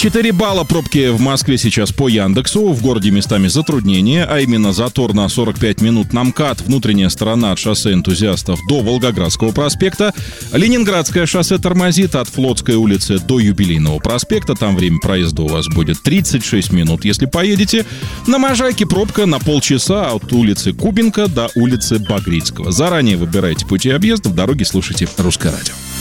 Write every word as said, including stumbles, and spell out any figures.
четыре балла пробки в Москве сейчас по Яндексу. В городе местами затруднения, а именно затор на сорок пять минут на МКАД, внутренняя сторона от шоссе Энтузиастов до Волгоградского проспекта. Ленинградское шоссе тормозит от Флотской улицы до Юбилейного проспекта. Там время проезда у вас будет тридцать шесть минут, если поедете. На Можайке пробка на полчаса от улицы Кубинка до улицы Багрицкого. Заранее выбирайте пути объезда, в дороге слушайте Русское радио.